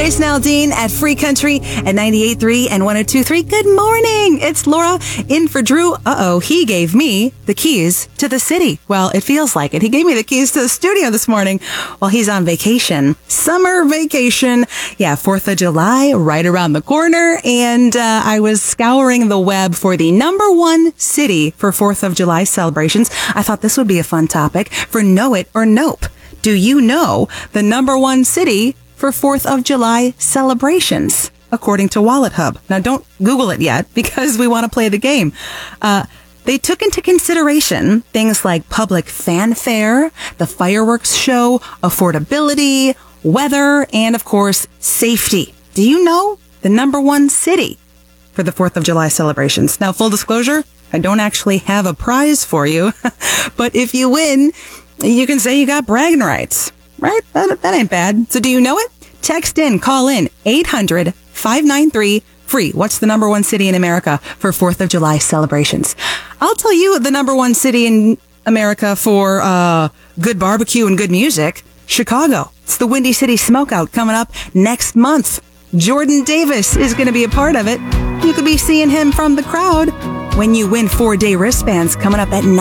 Jason Aldean at Free Country at 98.3 and 102.3. Good morning. It's Laura in for Drew. He gave me the keys to the city. Well, it feels like it. He gave me the keys to the studio this morning while he's on vacation. Summer vacation. Yeah, 4th of July right around the corner. And I was scouring the web for the number one city for 4th of July celebrations. I thought this would be a fun topic for Know It or Nope. Do you know the number one city for 4th of July celebrations, according to Wallet Hub? Now, don't Google it yet because we want to play the game. They took into consideration things like public fanfare, the fireworks show, affordability, weather, and, of course, safety. Do you know the number one city for the 4th of July celebrations? Now, full disclosure, I don't actually have a prize for you, but if you win, you can say you got bragging rights, right? That ain't bad. So do you know it? Text in, call in, 800-593-FREE. What's the number one city in America for 4th of July celebrations? I'll tell you the number one city in America for good barbecue and good music, Chicago. It's the Windy City Smokeout coming up next month. Jordan Davis is going to be a part of it. You could be seeing him from the crowd when you win 4-day wristbands coming up at